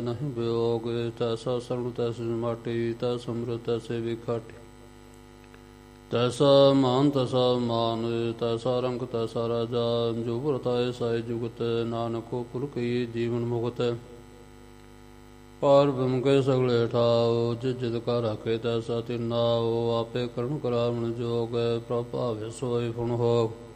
ਨਹੀਂ ਵਿਯੋਗ ਤੈਸਾ ਸਰਣ ਤੈਸੀ ਮਾਟੀ ਤੈਸਾ ਅੰਮ੍ਰਿਤ ਤੈਸੇ ਵਿਖਾਟੀ ਤੈਸਾ ਮਾਨ ਤੈਸਾ ਮਾਨ ਤੈਸਾ ਰੰਗ ਤੈਸਾ ਰਾਜਾ ਜੋ ਵਰਤਾਏ ਸਾਈ ਜੁਗਤ ਨਾਨਕੋ ਪੁਰਖੀ ਜੀਵਨ ਮੁਕਤ ਪਾਰ ਬ੍ਰਹਮ ਕੇ ਸਗਲੇ ਠਾਓ ਜਿਦ ਕਾ ਰਾਖੇ ਤੈਸਾ ਤਿਨਾਓ ਆਪੇ ਕਰਨ ਕਰਾਵਣ ਜੋਗ ਪ੍ਰਭ ਭਾਵੇ ਸੋਈ ਫੁਣ ਹੋ